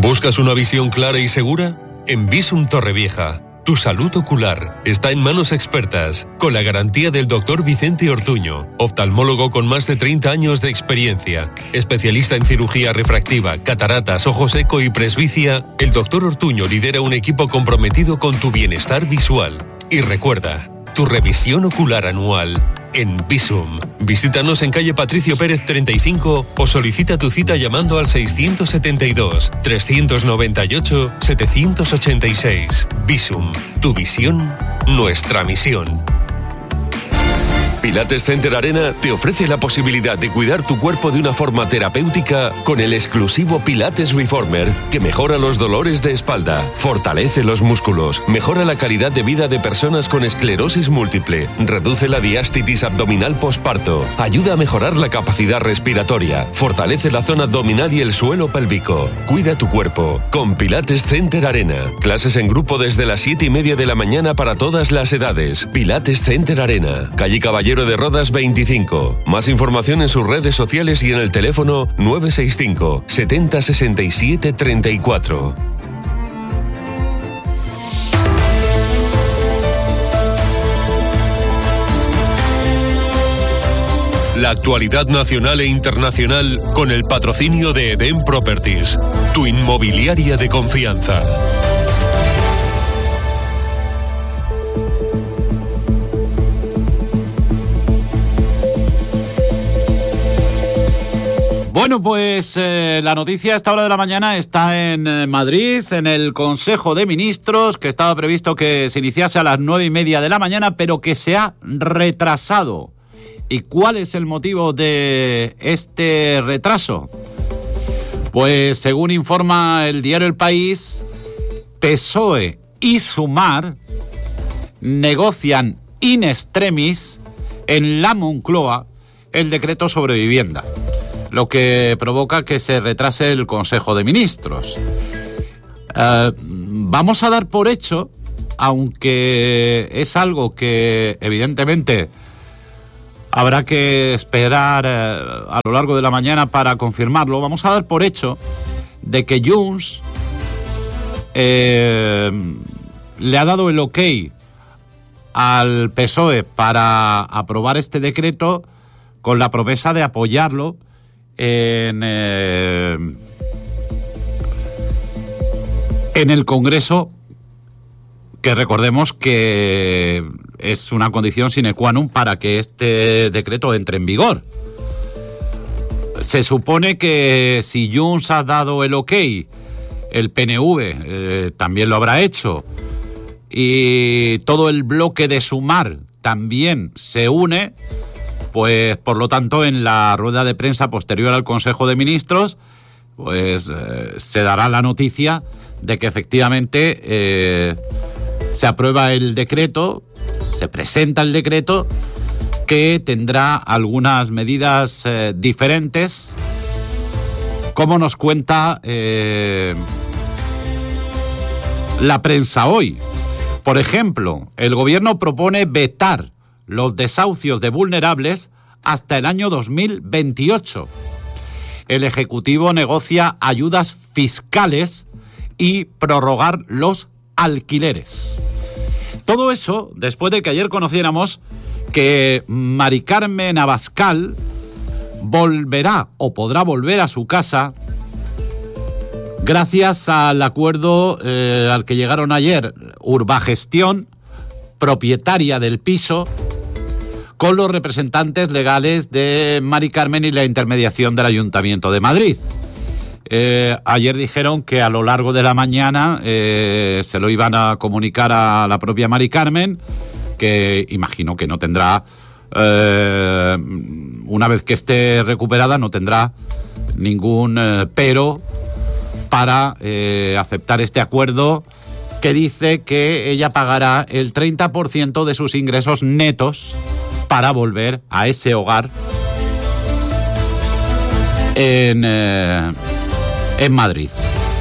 ¿Buscas una visión clara y segura? En Visum Torrevieja, tu salud ocular está en manos expertas, con la garantía del Dr. Vicente Ortuño, oftalmólogo con más de 30 años de experiencia. Especialista en cirugía refractiva, cataratas, ojo seco y presbicia, el Dr. Ortuño lidera un equipo comprometido con tu bienestar visual. Y recuerda, tu revisión ocular anual en Visum. Visítanos en calle Patricio Pérez 35 o solicita tu cita llamando al 672-398-786. Visum, tu visión, nuestra misión. Pilates Center Arena te ofrece la posibilidad de cuidar tu cuerpo de una forma terapéutica con el exclusivo Pilates Reformer, que mejora los dolores de espalda, fortalece los músculos, mejora la calidad de vida de personas con esclerosis múltiple, reduce la diástasis abdominal posparto, ayuda a mejorar la capacidad respiratoria, fortalece la zona abdominal y el suelo pélvico. Cuida tu cuerpo con Pilates Center Arena. Clases en grupo desde las 7:30 de la mañana para todas las edades. Pilates Center Arena, calle Caballero de Rodas 25. Más información en sus redes sociales y en el teléfono 965 70 67 34. La actualidad nacional e internacional con el patrocinio de Eden Properties, tu inmobiliaria de confianza. Bueno, pues la noticia a esta hora de la mañana está en Madrid, en el Consejo de Ministros, que estaba previsto que se iniciase a las 9:30 de la mañana, pero que se ha retrasado. ¿Y cuál es el motivo de este retraso? Pues según informa el diario El País, PSOE y Sumar negocian in extremis en la Moncloa el decreto sobre vivienda, lo que provoca que se retrase el Consejo de Ministros. Vamos a dar por hecho, aunque es algo que evidentemente habrá que esperar a lo largo de la mañana para confirmarlo, vamos a dar por hecho de que Junts le ha dado el ok al PSOE para aprobar este decreto con la promesa de apoyarlo en el Congreso, que recordemos que es una condición sine qua non para que este decreto entre en vigor. Se supone que si Junts ha dado el ok, el PNV también lo habrá hecho, y todo el bloque de Sumar también se une, pues por lo tanto en la rueda de prensa posterior al Consejo de Ministros pues se dará la noticia de que efectivamente se aprueba el decreto, se presenta el decreto, que tendrá algunas medidas diferentes, como nos cuenta la prensa hoy. Por ejemplo, el gobierno propone vetar los desahucios de vulnerables hasta el año 2028. El Ejecutivo negocia ayudas fiscales y prorrogar los alquileres. Todo eso después de que ayer conociéramos que Mari Carmen Abascal volverá o podrá volver a su casa gracias al acuerdo al que llegaron ayer Urbagestión, propietaria del piso, con los representantes legales de Mari Carmen y la intermediación del Ayuntamiento de Madrid. Ayer dijeron que a lo largo de la mañana se lo iban a comunicar a la propia Mari Carmen, que imagino que no tendrá, una vez que esté recuperada, no tendrá ningún pero para aceptar este acuerdo, que dice que ella pagará el 30% de sus ingresos netos para volver a ese hogar en Madrid.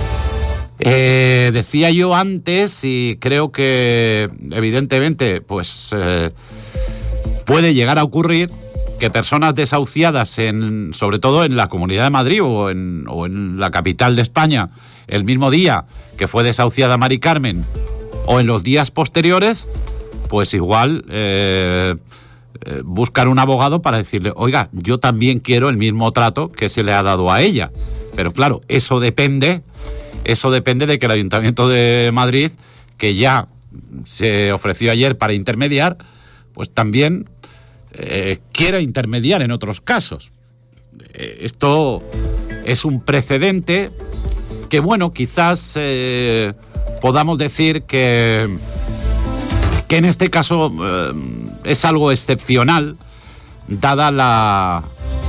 Decía yo antes, y creo que evidentemente pues puede llegar a ocurrir, que personas desahuciadas, sobre todo en la Comunidad de Madrid o en la capital de España, el mismo día que fue desahuciada Mari Carmen o en los días posteriores, pues igual buscar un abogado para decirle, oiga, yo también quiero el mismo trato que se le ha dado a ella. Pero claro, eso depende de que el Ayuntamiento de Madrid, que ya se ofreció ayer para intermediar, pues también quiera intermediar en otros casos. Esto es un precedente que, bueno, quizás podamos decir que en este caso es algo excepcional, dada la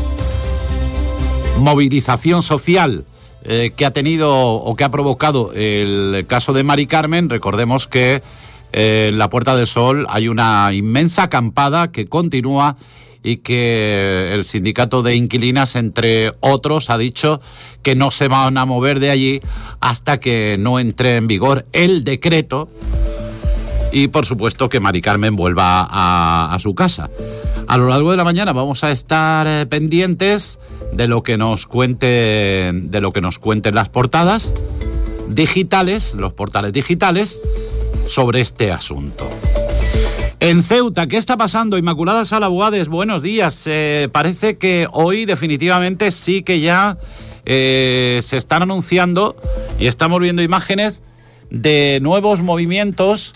movilización social que ha tenido o que ha provocado el caso de Mari Carmen. Recordemos que en la Puerta del Sol hay una inmensa acampada que continúa y que el sindicato de inquilinas, entre otros, ha dicho que no se van a mover de allí hasta que no entre en vigor el decreto y, por supuesto, que Mari Carmen vuelva a su casa. A lo largo de la mañana vamos a estar pendientes de lo que nos cuenten las portadas digitales, los portales digitales, sobre este asunto. En Ceuta, ¿qué está pasando? Inmaculada Sala Boades, buenos días. Parece que hoy definitivamente sí que ya se están anunciando y estamos viendo imágenes de nuevos movimientos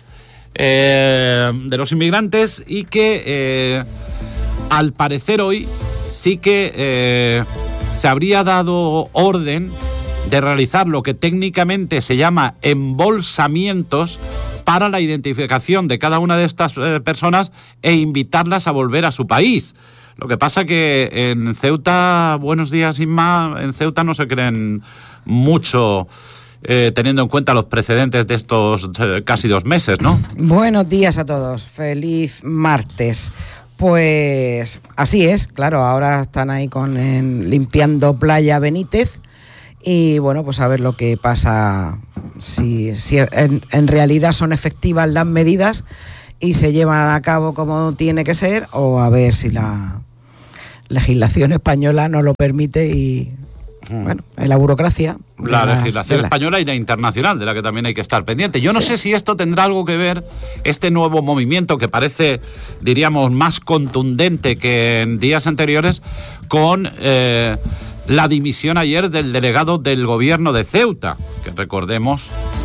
de los inmigrantes y que al parecer hoy sí que se habría dado orden de realizar lo que técnicamente se llama embolsamientos para la identificación de cada una de estas personas e invitarlas a volver a su país. Lo que pasa que en Ceuta, buenos días Inma, en Ceuta no se creen mucho teniendo en cuenta los precedentes de estos casi 2 meses, ¿no? Buenos días a todos, feliz martes. Pues así es, claro, ahora están ahí limpiando Playa Benítez y bueno, pues a ver lo que pasa, si en realidad son efectivas las medidas y se llevan a cabo como tiene que ser, o a ver si la legislación española no lo permite y bueno, en la burocracia. La legislación española y la internacional, de la que también hay que estar pendiente. Yo no sé si esto tendrá algo que ver, este nuevo movimiento que parece, diríamos, más contundente que en días anteriores, con la dimisión ayer del delegado del gobierno de Ceuta, que recordemos,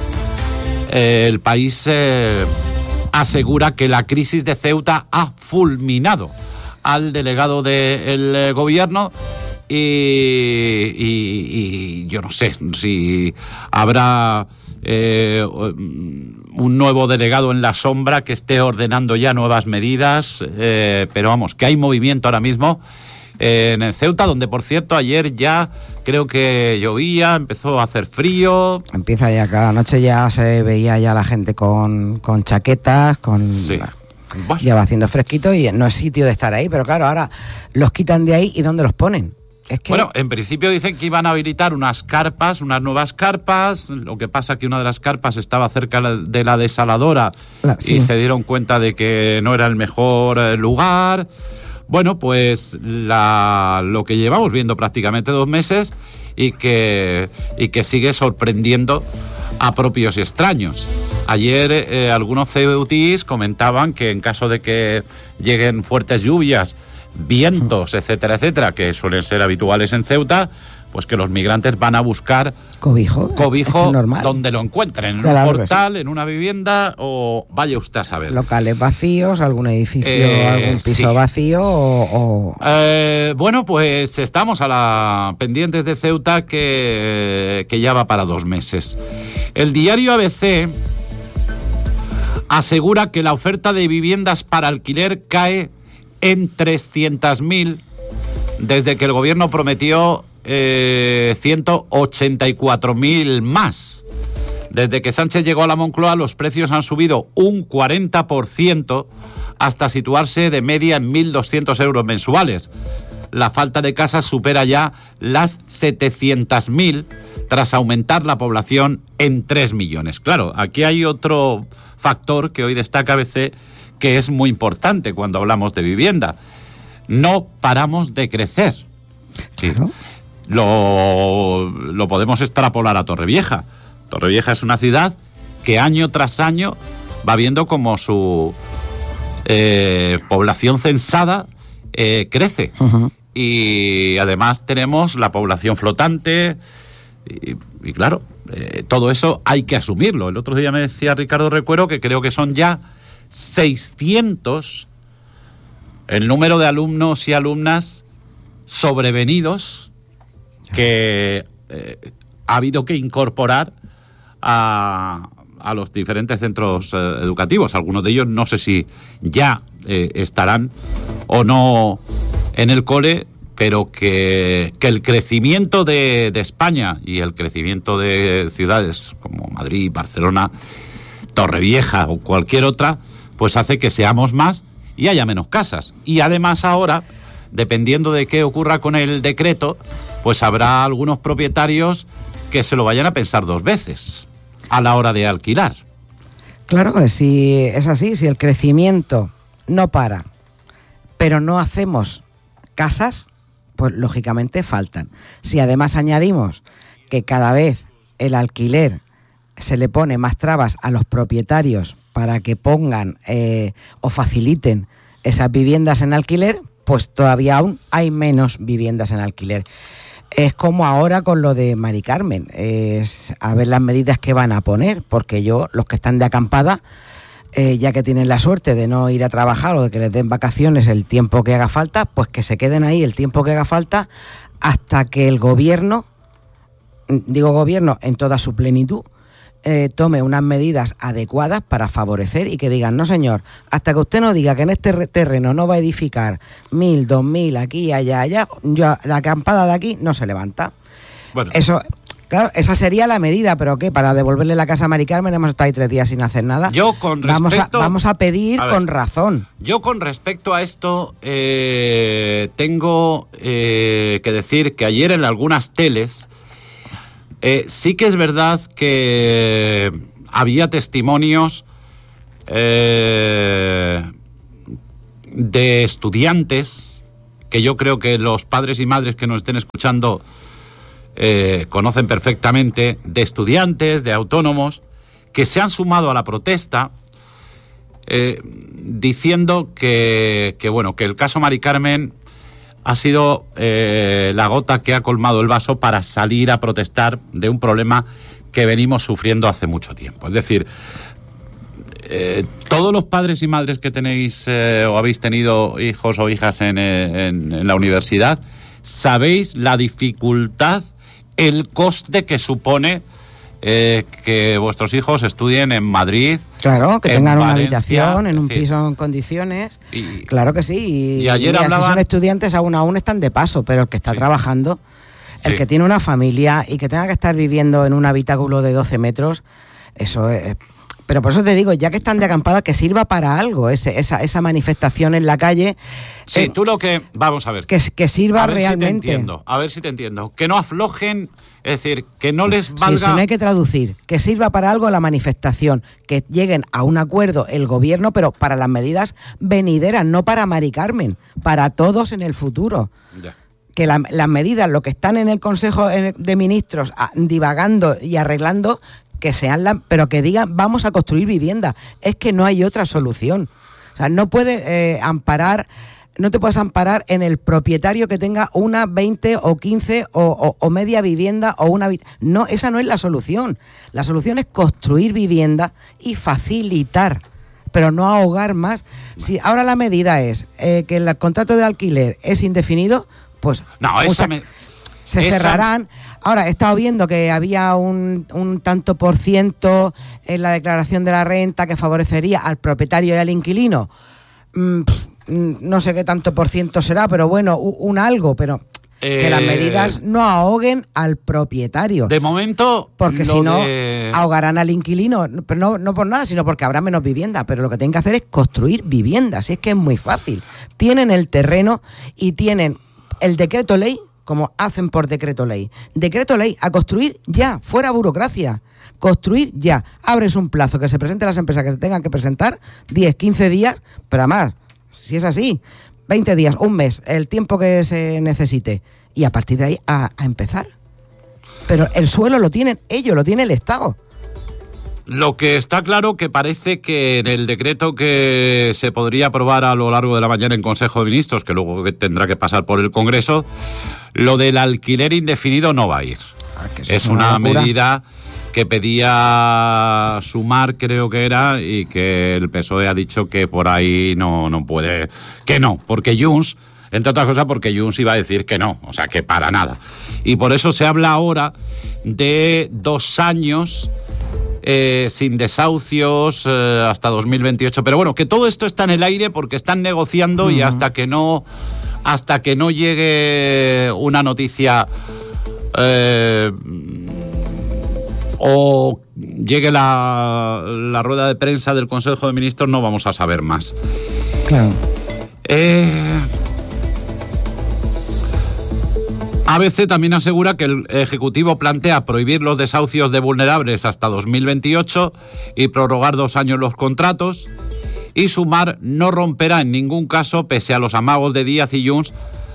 el país asegura que la crisis de Ceuta ha fulminado al delegado del gobierno. Y yo no sé si habrá un nuevo delegado en la sombra que esté ordenando ya nuevas medidas, pero vamos, que hay movimiento ahora mismo en el Ceuta, donde por cierto ayer ya creo que llovía, empezó a hacer frío. Empieza ya, cada noche ya se veía ya la gente con chaquetas, Sí. Ya va haciendo fresquito y no es sitio de estar ahí, pero claro, ahora los quitan de ahí y ¿dónde los ponen? Es que... Bueno, en principio dicen que iban a habilitar unas nuevas carpas. Lo que pasa que una de las carpas estaba cerca de la desaladora y se dieron cuenta de que no era el mejor lugar. Bueno, pues lo que llevamos viendo prácticamente 2 meses y que sigue sorprendiendo a propios y extraños. Ayer algunos ceutíes comentaban que en caso de que lleguen fuertes lluvias, vientos, etcétera, que suelen ser habituales en Ceuta, pues que los migrantes van a buscar cobijo donde lo encuentren, en un portal, en una vivienda o vaya usted a saber. Locales vacíos, algún edificio, algún piso vacío o... Bueno, pues estamos pendientes de Ceuta que ya va para 2 meses. El diario ABC asegura que la oferta de viviendas para alquiler cae en 300.000 desde que el gobierno prometió 184.000 más. Desde que Sánchez llegó a la Moncloa, los precios han subido un 40% hasta situarse de media en 1.200 euros mensuales. La falta de casas supera ya las 700.000 tras aumentar la población en 3 millones. Claro, aquí hay otro factor que hoy destaca ABC que es muy importante cuando hablamos de vivienda. no paramos de crecer. Sí. Claro. Lo podemos extrapolar a Torrevieja. Torrevieja es una ciudad que año tras año va viendo como su población censada crece. Uh-huh. Y además tenemos la población flotante y claro, todo eso hay que asumirlo. El otro día me decía Ricardo Recuero que creo que son ya 600 el número de alumnos y alumnas sobrevenidos que ha habido que incorporar a los diferentes centros educativos. Algunos de ellos no sé si ya estarán o no en el cole, pero que el crecimiento de España y el crecimiento de ciudades como Madrid, Barcelona, Torrevieja o cualquier otra, pues hace que seamos más y haya menos casas. Y además ahora, dependiendo de qué ocurra con el decreto, pues habrá algunos propietarios que se lo vayan a pensar 2 veces a la hora de alquilar. Claro, si es así, si el crecimiento no para, pero no hacemos casas, pues lógicamente faltan. Si además añadimos que cada vez el alquiler se le pone más trabas a los propietarios para que pongan o faciliten esas viviendas en alquiler, pues todavía aún hay menos viviendas en alquiler. Es como ahora con lo de Mari Carmen, es a ver las medidas que van a poner, porque los que están de acampada, ya que tienen la suerte de no ir a trabajar o de que les den vacaciones el tiempo que haga falta, pues que se queden ahí el tiempo que haga falta hasta que el gobierno, digo gobierno en toda su plenitud, tome unas medidas adecuadas para favorecer y que digan, no señor, hasta que usted no diga que en este terreno no va a edificar 1.000, 2.000, aquí, allá, la acampada de aquí no se levanta. Bueno. Eso, claro, esa sería la medida, pero ¿qué? Para devolverle la casa a Mari Carmen hemos estado ahí 3 días sin hacer nada. Yo con respecto... Vamos a pedir con razón. Yo con respecto a esto tengo que decir que ayer en algunas teles sí que es verdad que había testimonios de estudiantes que yo creo que los padres y madres que nos estén escuchando conocen perfectamente, de estudiantes, de autónomos, que se han sumado a la protesta diciendo que el caso Mari Carmen ha sido la gota que ha colmado el vaso para salir a protestar de un problema que venimos sufriendo hace mucho tiempo. Es decir, todos los padres y madres que tenéis o habéis tenido hijos o hijas en la universidad, sabéis la dificultad, el coste que supone que vuestros hijos estudien en Madrid. Claro, que tengan una habitación en un decir, piso en condiciones. Claro que sí. Y ayer mira, hablaban... si son estudiantes aún están de paso, pero el que está trabajando, el que tiene una familia y que tenga que estar viviendo en un habitáculo de 12 metros, eso es... Pero por eso te digo, ya que están de acampada, que sirva para algo esa manifestación en la calle. Sí, tú lo que... Vamos a ver. Que sirva a ver realmente. A ver si te entiendo. Que no aflojen, es decir, que no les valga... Sí, no hay que traducir. Que sirva para algo la manifestación. Que lleguen a un acuerdo el gobierno, pero para las medidas venideras, no para Mari Carmen. Para todos en el futuro. Ya. Que las medidas, lo que están en el Consejo de Ministros divagando y arreglando... que sean pero que digan vamos a construir vivienda. Es que no hay otra solución. O sea, no te puedes amparar en el propietario que tenga una 20 o 15 o media vivienda o una... No, esa no es la solución. La solución es construir vivienda y facilitar, pero no ahogar más. Si ahora la medida es que el contrato de alquiler es indefinido, pues... No, se cerrarán. Ahora, he estado viendo que había un tanto por ciento en la declaración de la renta que favorecería al propietario y al inquilino. No sé qué tanto por ciento será, pero bueno, un algo, pero que las medidas no ahoguen al propietario. De momento... Porque si no, ahogarán al inquilino. Pero no por nada, sino porque habrá menos vivienda. Pero lo que tienen que hacer es construir viviendas. Y es que es muy fácil. Tienen el terreno y tienen el decreto ley, como hacen por decreto ley. Decreto ley, a construir ya, fuera burocracia. Construir ya. Abres un plazo, que se presenten las empresas que se tengan que presentar, 10, 15 días, pero además, si es así, 20 días, un mes, el tiempo que se necesite. Y a partir de ahí a empezar. Pero el suelo lo tienen ellos, lo tiene el Estado. Lo que está claro que parece que en el decreto que se podría aprobar a lo largo de la mañana en Consejo de Ministros, que luego tendrá que pasar por el Congreso, lo del alquiler indefinido no va a ir. Es una medida que pedía Sumar, creo que era, y que el PSOE ha dicho que por ahí no puede, que no, porque Junts, entre otras cosas porque Junts iba a decir que no, o sea que para nada. Y por eso se habla ahora de 2 años sin desahucios hasta 2028. Pero bueno, que todo esto está en el aire porque están negociando y hasta que no llegue una noticia o llegue la rueda de prensa del Consejo de Ministros no vamos a saber más. Claro. ABC también asegura que el Ejecutivo plantea prohibir los desahucios de vulnerables hasta 2028 y prorrogar 2 años los contratos. Y Sumar no romperá en ningún caso, pese a los amagos de Díaz y Junts.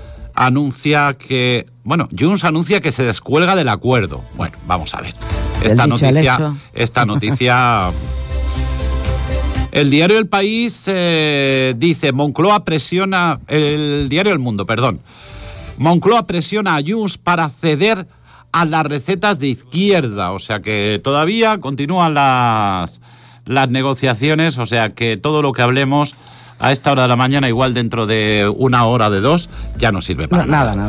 Junts anuncia que se descuelga del acuerdo. Bueno, vamos a ver. Esta noticia... El diario El País dice, Moncloa presiona... El diario El Mundo, perdón. Moncloa presiona a Junts para ceder a las recetas de izquierda, o sea que todavía continúan las negociaciones, o sea que todo lo que hablemos a esta hora de la mañana, igual dentro de 1 hora, de 2, ya no sirve para nada.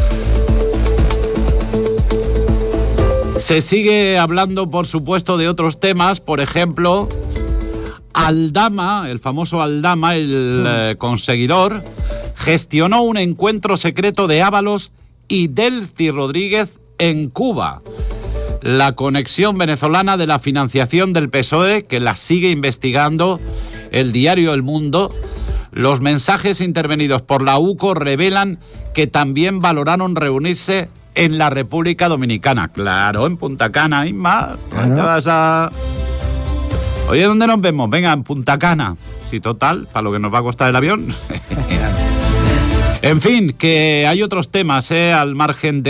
Se sigue hablando, por supuesto, de otros temas, por ejemplo, Aldama, el famoso Aldama, el conseguidor, gestionó un encuentro secreto de Ábalos y Delcy Rodríguez en Cuba. La conexión venezolana de la financiación del PSOE, que la sigue investigando el diario El Mundo. Los mensajes intervenidos por la UCO revelan que también valoraron reunirse en la República Dominicana. Claro, en Punta Cana, Isma. Claro. ¿Dónde vas a...? Oye, ¿dónde nos vemos? Venga, en Punta Cana. Sí, total, para lo que nos va a costar el avión. En fin, que hay otros temas, al margen de